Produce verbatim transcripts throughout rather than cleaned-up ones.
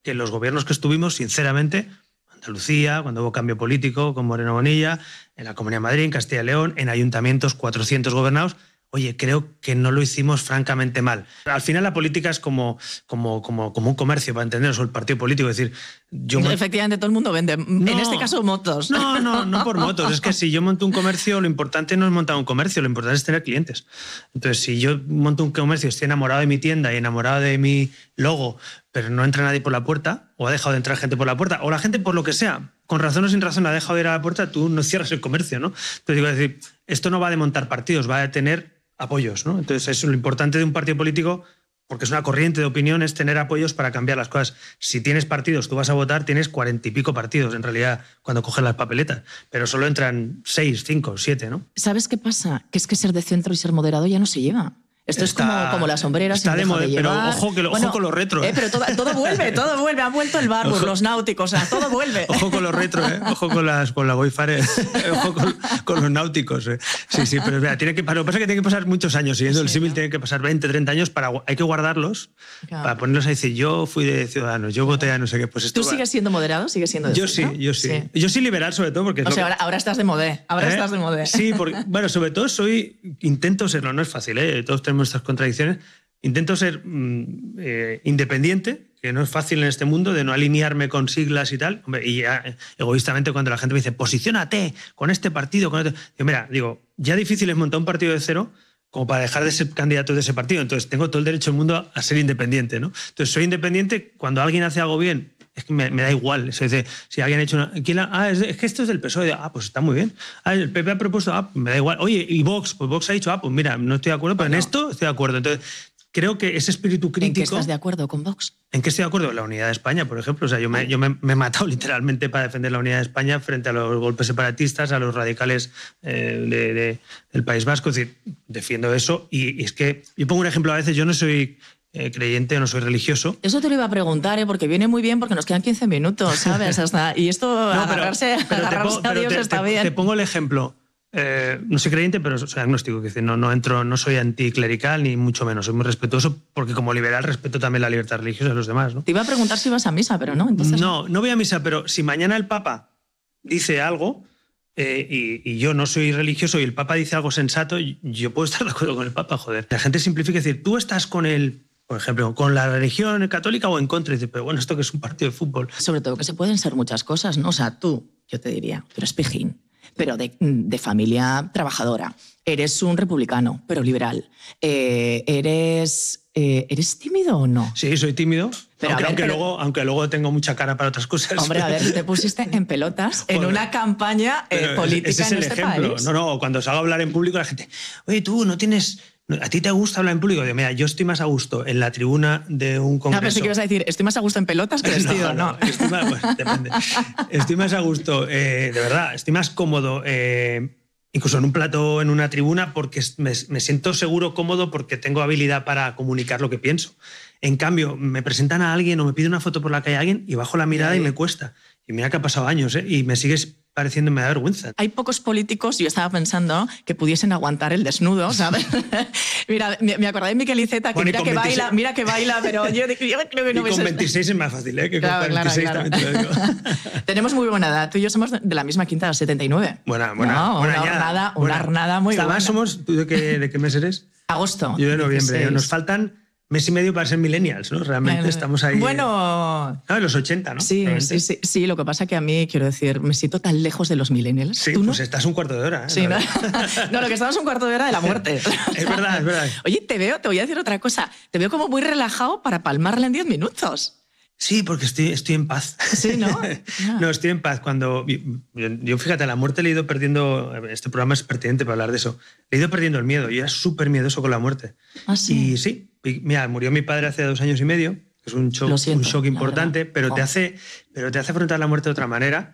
que los gobiernos que estuvimos, sinceramente, Andalucía, cuando hubo cambio político con Moreno Bonilla, en la Comunidad de Madrid, en Castilla y León, en ayuntamientos cuatrocientos gobernados, oye, creo que no lo hicimos francamente mal. Al final la política es como, como, como, como un comercio, para entenderos, o el partido político. Es decir, yo... Efectivamente, todo el mundo vende. No, en este caso, motos. No, no, no por motos. Es que si yo monto un comercio, lo importante no es montar un comercio, lo importante es tener clientes. Entonces, si yo monto un comercio, estoy enamorado de mi tienda y enamorado de mi logo, pero no entra nadie por la puerta, o ha dejado de entrar gente por la puerta, o la gente por lo que sea, con razón o sin razón, ha dejado de ir a la puerta, tú no cierras el comercio, ¿no? Entonces, digo, es decir, esto no va de montar partidos, va de tener apoyos, ¿no? Entonces, eso, lo importante de un partido político, porque es una corriente de opinión, es tener apoyos para cambiar las cosas. Si tienes partidos, tú vas a votar, tienes cuarenta y pico partidos, en realidad, cuando coges las papeletas, pero solo entran seis, cinco, siete, ¿no? ¿Sabes qué pasa? Que es que ser de centro y ser moderado ya no se lleva. Esto está, es como, como las sombreras. Está de moda, pero ojo, que lo, bueno, ojo con los retro. ¿eh? Eh, pero todo, todo vuelve, todo vuelve. Han vuelto el Barbour, los náuticos, o sea, todo vuelve. Ojo con los retro, ¿eh? Ojo con, las, con la Wayfarer, ojo con, con los náuticos. ¿eh? Sí, sí, pero mira, tiene que, lo que pasa es que tiene que pasar muchos años. Siguiendo sí, el símil, ¿no? Tiene que pasar veinte, treinta años. Para, hay que guardarlos, claro, para ponerlos a decir, yo fui de Ciudadanos, yo voté a no sé qué. Pues esto ¿Tú va. sigues siendo moderado? ¿Sigues siendo de Yo sí, yo sí, sí. Yo sí liberal, sobre todo, porque... Es o sea, que... ahora, ahora estás de modé. Ahora ¿Eh? estás de modé. Sí, porque, bueno, sobre todo soy... Intento serlo, no es fácil, ¿eh? Todos tenemos nuestras contradicciones. Intento ser mm, eh, independiente, que no es fácil en este mundo, de no alinearme con siglas y tal. Hombre, y ya, eh, egoístamente, cuando la gente me dice, posiciónate con este partido, con este... Digo, mira, digo, ya difícil es montar un partido de cero como para dejar de ser candidato de ese partido. Entonces, tengo todo el derecho del mundo a ser independiente, ¿no? Entonces, soy independiente cuando alguien hace algo bien. Es que me, me da igual. Es decir, si alguien ha hecho una... ¿quién la, ah, es, es que esto es del P S O E. Ah, pues está muy bien. Ah, el P P ha propuesto... Ah, me da igual. Oye, y Vox, pues Vox ha dicho, ah, pues mira, no estoy de acuerdo, pero bueno, en esto estoy de acuerdo. Entonces, creo que ese espíritu crítico... ¿En qué estás de acuerdo con Vox? ¿En qué estoy de acuerdo? En la unidad de España, por ejemplo. O sea, yo me, yo me, me he matado literalmente para defender la unidad de España frente a los golpes separatistas, a los radicales eh, de, de, del País Vasco. Es decir, defiendo eso. Y, y es que yo pongo un ejemplo a veces. Yo no soy... Eh, creyente, no soy religioso. Eso te lo iba a preguntar, ¿eh? Porque viene muy bien, porque nos quedan quince minutos, ¿sabes? Hasta, y esto, no, pero, agarrarse, pero agarrarse pongo, a Dios te, está te, bien. Te pongo el ejemplo. Eh, no soy creyente, pero soy agnóstico. Que decir, no, no, entro, no soy anticlerical, ni mucho menos. Soy muy respetuoso, porque como liberal respeto también la libertad religiosa de los demás, ¿no? Te iba a preguntar si ibas a misa, pero no. Entonces... No, no voy a misa, pero si mañana el Papa dice algo... Eh, y, y yo no soy religioso y el Papa dice algo sensato, yo puedo estar de acuerdo con el Papa, joder. La gente simplifica, es decir, tú estás con el... Por ejemplo, con la religión católica o en contra. Y dice, pero bueno, esto que es un partido de fútbol. Sobre todo que se pueden ser muchas cosas, ¿no? O sea, tú, yo te diría, tú eres pijín, pero de, de familia trabajadora. Eres un republicano, pero liberal. Eh, eres, eh, ¿Eres tímido o no? Sí, soy tímido. Pero aunque, ver, aunque, pero... luego, aunque luego tengo mucha cara para otras cosas. Hombre, a ver, te pusiste en pelotas en una campaña eh, política ese es en el este ejemplo. país. No, no, cuando salgo a hablar en público la gente, oye, tú no tienes... ¿A ti te gusta hablar en público? Digo, mira, yo estoy más a gusto en la tribuna de un congreso. No, pensé que ibas a decir, estoy más a gusto en pelotas que vestido, no. no. no. Estoy, más, pues, depende. Estoy más a gusto, eh, de verdad, estoy más cómodo, eh, incluso en un plato, en una tribuna, porque me, me siento seguro, cómodo, porque tengo habilidad para comunicar lo que pienso. En cambio, me presentan a alguien o me piden una foto por la calle a alguien y bajo la mirada y me cuesta. Y mira que ha pasado años, ¿eh? Y me sigues pareciendo, me da vergüenza. Hay pocos políticos, yo estaba pensando, que pudiesen aguantar el desnudo, ¿sabes? Mira, me acordé de Miquel Iceta, que bueno, mira que veintiséis... baila, mira que baila, pero yo, yo creo que no y me... con veintiséis es más fácil, ¿eh? Que claro, con cuarenta y seis claro, claro. También te lo digo. Tenemos muy buena edad, tú y yo somos de la misma quinta, setenta y nueve. Buena, buena. No, buena una, hornada, una hornada muy buena. Además somos, ¿tú de qué, de qué mes eres? Agosto. Yo de noviembre. dieciséis. Nos faltan... mes y medio para ser millennials, ¿no? Realmente estamos ahí... Bueno... Ah, en los ochenta, ¿no? Sí, sí, sí, sí, lo que pasa que a mí, quiero decir, me siento tan lejos de los millennials. Sí, ¿Tú pues no? estás un cuarto de hora. ¿eh? Sí, ¿no? No, lo que estamos un cuarto de hora de la muerte. Es verdad, es verdad. Oye, te veo, te voy a decir otra cosa, te veo como muy relajado para palmarla en diez minutos. Sí, porque estoy, estoy en paz. Sí, ¿no? Yeah. No, estoy en paz. Cuando yo, yo, fíjate, a la muerte le he ido perdiendo... Este programa es pertinente para hablar de eso. Le he ido perdiendo el miedo. Yo era súper miedoso con la muerte. ¿Ah, sí? Y sí, mira, murió mi padre hace dos años y medio, que es un shock, siento, un shock importante, pero, oh. te hace, pero te hace afrontar la muerte de otra manera.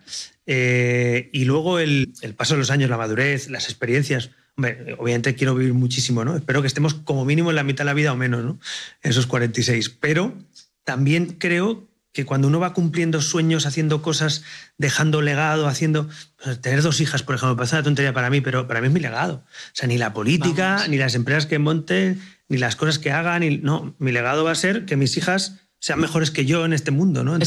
Eh, y luego el, el paso de los años, la madurez, las experiencias... Hombre, obviamente quiero vivir muchísimo, ¿no? Espero que estemos como mínimo en la mitad de la vida o menos, ¿no? Esos cuarenta y seis. Pero... también creo que cuando uno va cumpliendo sueños, haciendo cosas, dejando legado, haciendo... Pues, tener dos hijas, por ejemplo, me parece una tontería para mí, pero para mí es mi legado. O sea, ni la política, Vamos. ni las empresas que monten, ni las cosas que hagan. Ni... No, mi legado va a ser que mis hijas sean mejores que yo en este mundo, ¿no?